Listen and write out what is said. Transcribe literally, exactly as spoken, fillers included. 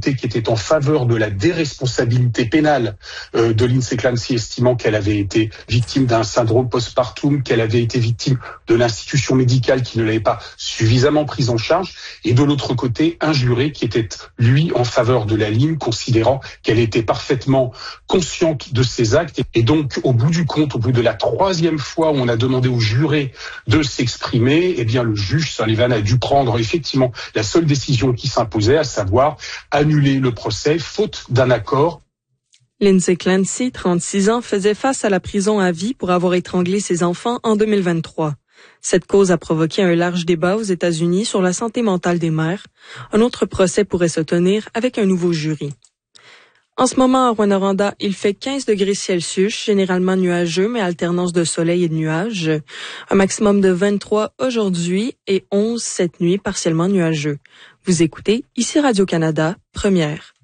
majorité qui était en faveur de la déresponsabilité pénale euh, de Lindsay Clancy, estimant qu'elle avait été victime d'un syndrome postpartum, qu'elle avait été victime de l'institution médicale qui ne l'avait pas suffisamment prise en charge, et de l'autre côté, un juré qui était, lui, en faveur de la ligne, considérant qu'elle était parfaitement consciente de ses actes. Et donc, au bout du compte, au bout de la troisième fois où on a demandé au juré de s'exprimer, eh bien, le juge Sullivan a dû prendre effectivement la seule décision qui s'imposait, à savoir annuler le procès, faute d'un accord. Lindsay Clancy, trente-six ans, faisait face à la prison à vie pour avoir étranglé ses enfants en deux mille vingt-trois. Cette cause a provoqué un large débat aux États-Unis sur la santé mentale des mères. Un autre procès pourrait se tenir avec un nouveau jury. En ce moment, à Rouyn-Noranda, il fait quinze degrés Celsius, généralement nuageux, mais alternance de soleil et de nuages. Un maximum de vingt-trois aujourd'hui et onze cette nuit, partiellement nuageux. Vous écoutez ici Radio-Canada, première.